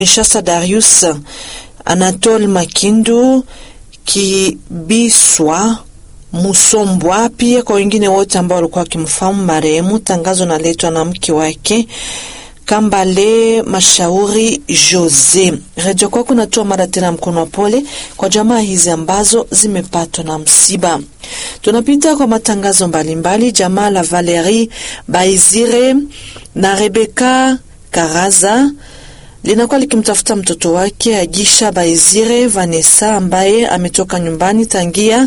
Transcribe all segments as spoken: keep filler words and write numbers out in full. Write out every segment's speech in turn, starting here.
Kinshasa Darius, Anatole Makindu, Kibiswa, Musombwa, pia kwa wengine wote ambao walikuwa wakimfahamu marehemu. Tangazo naletwa na mke wake Kambale Mashauri Jose. Radio kwako natoa mara tena mkono wa pole kwa jamaa hizi ambazo zimepatwa na msiba. Tunapita kwa matangazo mbalimbali. Jamaa la Valerie Baizire na Rebecca Karaza linakuwa likimtafuta mtoto wake Agisha Baizire Vanessa ambaye ametoka nyumbani tangia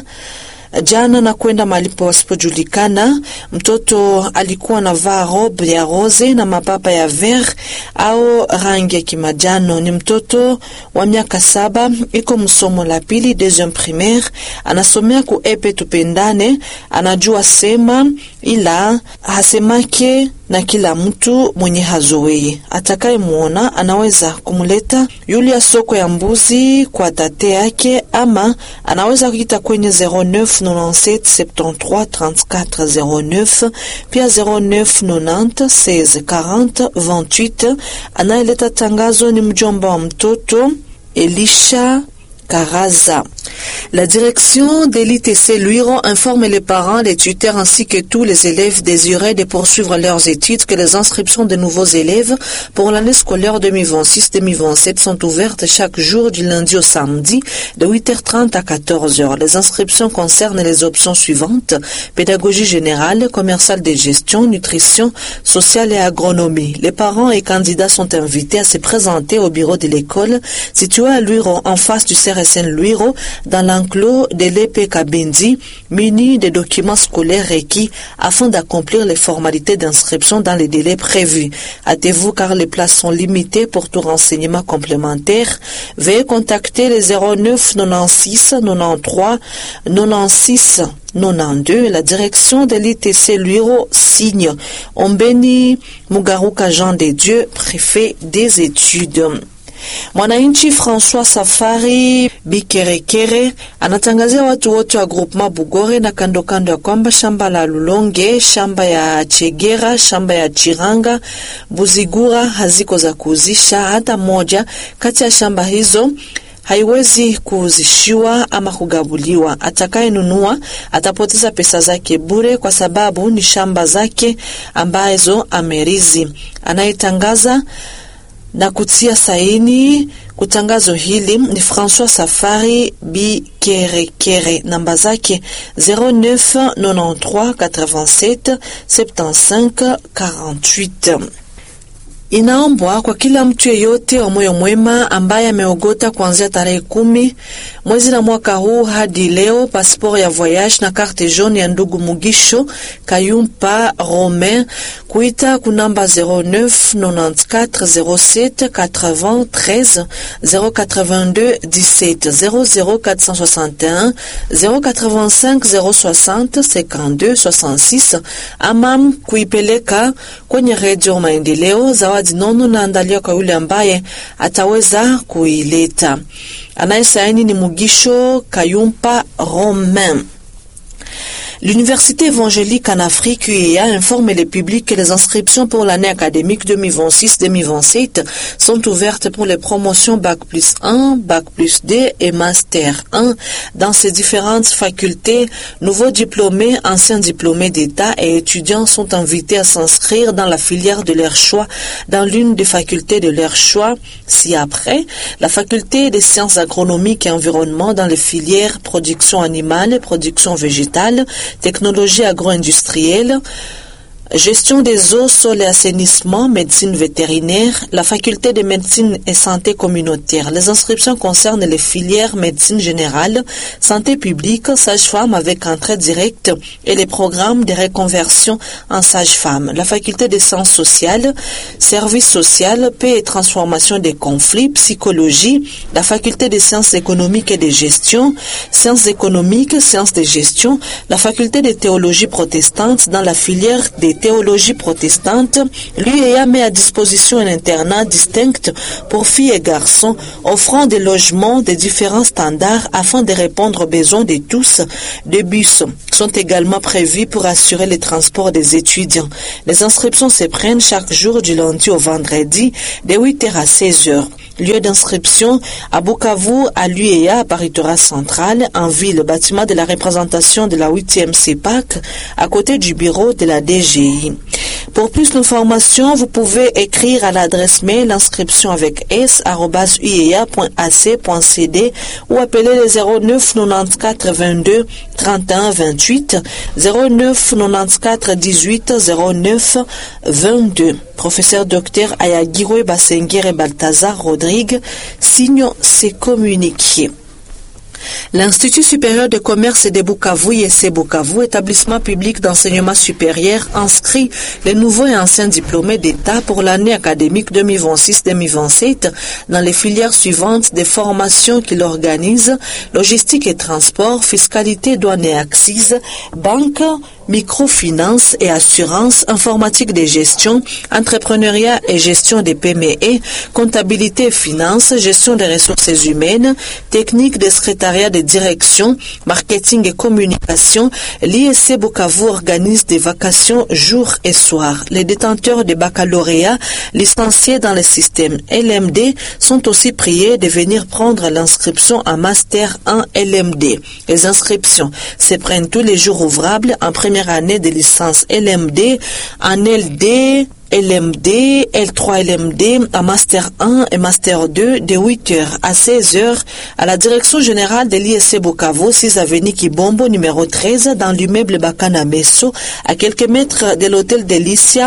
jana na kwenda malipo wasipojulikana. Mtoto alikuwa na vaa robe ya rose na mapapa ya vert au rangi ya kimajano. Ni mtoto wa miaka saba, iko msomo la pili deuxième primaire, anasomea ku epe tupendane. Anajua sema ila hasemake na kila mtu mwenye hazoei. Atakaye muona anaweza kumuleta yule soko ya mbuzi kwa tate yake, ama anaweza kuita kwenye zero neuf nonante-sept septante-trois trente-quatre zero neuf, pia zero neuf nonante seize quarante vingt-huit. Anayeleta tangazo ni mjomba wa mtoto Elisha Karaza. La direction de l'I T C Luiro informe les parents, les tuteurs ainsi que tous les élèves désirés de poursuivre leurs études que les inscriptions de nouveaux élèves pour l'année scolaire deux mille vingt-six deux mille vingt-sept sont ouvertes chaque jour du lundi au samedi de huit heures trente à quatorze heures. Les inscriptions concernent les options suivantes: pédagogie générale, commerciale de gestion, nutrition, sociale et agronomie. Les parents et candidats sont invités à se présenter au bureau de l'école situé à Luiro en face du C R S N Luiro dans l'enclos de l'E P Kabendi, muni des documents scolaires requis afin d'accomplir les formalités d'inscription dans les délais prévus. Hâtez-vous car les places sont limitées. Pour tout renseignement complémentaire, veuillez contacter les zéro neuf quatre-vingt-seize quatre-vingt-treize quatre-vingt-seize quatre-vingt-douze. La direction de l'I T C Luiro signe Ombeni Mugaruka Jean de Dieu, préfet des études. Mwananchi François Safari Bikerekere anatangazia watu wote wa groupement Bugore na kando kando ya kwamba shamba la Lulonge, shamba ya Chegera, shamba ya Chiranga, Buzigura haziko za kuuzisha. Hata moja kati ya shamba hizo haiwezi kuuzishiwa ama kugabuliwa. Atakaye nunua atapoteza pesa zake bure kwa sababu ni shamba zake ambazo amerizi. Anayetangaza na kutia saini kutangazo hili ni François Safari Bikerekere. Namba zake zero neuf nonante-trois quatre-vingt-sept soixante-quinze quarante-huit. Inaombwa kwa kila mtu yeyote wa moyo mwema ambaye ameogota kuanzia tarehe kumi mwezi na mwaka huu hadi leo passport ya voyage na carte jaune ya ndugu Mugisho Kayumpa Romain kuita kunamba zero neuf nonante-quatre zero sept quatre-vingts treize zero quatre-vingt-deux dix-sept zero zero quatre cent soixante et un zero quatre-vingt-cinq zero soixante cinquante-deux soixante-six, ama kuipeleka kwenye Radio Maendeleo. Zawadi nono na andalio kwa yule ambaye ataweza kuileta. Anayesaini ni Mugisho Kayumpa Romain. L'Université évangélique en Afrique U E A informe le public que les inscriptions pour l'année académique deux mille vingt-six deux mille vingt-sept sont ouvertes pour les promotions Bac plus un, Bac plus deux et Master un dans ces différentes facultés. Nouveaux diplômés, anciens diplômés d'État et étudiants sont invités à s'inscrire dans la filière de leur choix dans l'une des facultés de leur choix. Si après, la faculté des sciences agronomiques et environnement dans les filières production animale, production végétale, technologie agro-industrielle, gestion des eaux, sol et assainissement, médecine vétérinaire, la faculté de médecine et santé communautaire. Les inscriptions concernent les filières médecine générale, santé publique, sage-femme avec entrée directe et les programmes de reconversion en sage-femme. La faculté des sciences sociales, services sociaux, paix et transformation des conflits, psychologie, la faculté des sciences économiques et de gestion, sciences économiques, sciences de gestion, la faculté de théologie protestante dans la filière des théologie protestante. L'U E A met à disposition un internat distinct pour filles et garçons, offrant des logements de différents standards afin de répondre aux besoins de tous. Des bus sont également prévus pour assurer le transport des étudiants. Les inscriptions se prennent chaque jour du lundi au vendredi de huit heures à seize heures. Lieu d'inscription à Bukavu, à l'U E A, à Paritorat Central, en ville, bâtiment de la représentation de la huitième C E P A C, à côté du bureau de la D G I. Pour plus d'informations, vous pouvez écrire à l'adresse mail inscription avec s arobase u e a point a c point c d ou appeler le zéro neuf quatre-vingt-quatorze vingt-deux trente et un vingt-huit, zéro neuf quatre-vingt-quatorze dix-huit zéro neuf vingt-deux. Professeur docteur Ayagirwe Basengere Balthazar Rodrigue signe ses communiqués. L'Institut supérieur de commerce de Bukavu, I E C Bukavu, établissement public d'enseignement supérieur, inscrit les nouveaux et anciens diplômés d'État pour l'année académique deux mille vingt-six deux mille vingt-sept dans les filières suivantes des formations qu'il organise: logistique et transport, fiscalité, douane et accises, banque, microfinance et assurance, informatique de gestion, entrepreneuriat et gestion des P M E, comptabilité et finance, gestion des ressources humaines, technique de secrétariat de direction, marketing et communication. L'I E C Bukavu organise des vacations jour et soir. Les détenteurs de baccalauréat licenciés dans le système L M D sont aussi priés de venir prendre l'inscription en Master un L M D. Les inscriptions se prennent tous les jours ouvrables en première année de licence L M D, en L D, L M D, L trois L M D, à Master un et Master deux de huit heures à seize heures à la direction générale de l'I E C Bukavu, six avenue Kibombo, numéro treize, dans l'immeuble Bakana Messo, à quelques mètres de l'hôtel Delicia.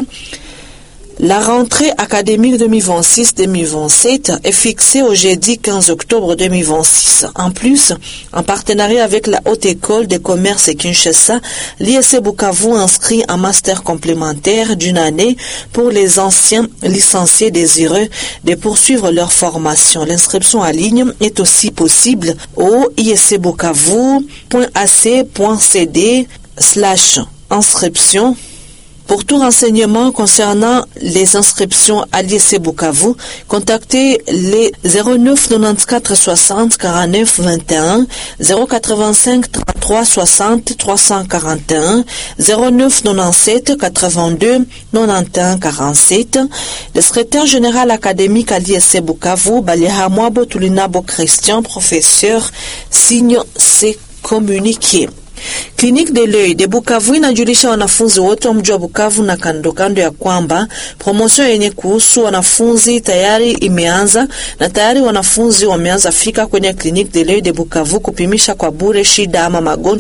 La rentrée académique deux mille vingt-six deux mille vingt-sept est fixée au jeudi quinze octobre deux mille vingt-six. En plus, en partenariat avec la Haute École de Commerce Kinshasa, l'I E C Bukavu inscrit un master complémentaire d'une année pour les anciens licenciés désireux de poursuivre leur formation. L'inscription en ligne est aussi possible au i e c bukavu point a c point c d slash inscription. Pour tout renseignement concernant les inscriptions à l'I E C Bukavu, contactez les zéro neuf quatre-vingt-quatorze soixante quarante-neuf vingt et un, zéro quatre-vingt-cinq trente-trois soixante trois cent quarante et un, zéro neuf quatre-vingt-dix-sept quatre-vingt-deux quatre-vingt-onze quarante-sept. Le secrétaire général académique à l'I E C Bukavu, Baliha Mwabo Tulinabo Christian, professeur, signe ses communiqués. Kliniki de l'œil de Bukavu inajulisha wanafunzi wote wa mji wa Bukavu na kando kando ya kwamba promotion yenye kuhusu wanafunzi tayari imeanza na tayari wanafunzi wameanza fika kwenye Kliniki de l'œil de Bukavu kupimisha kwa bure shida ama magonjwa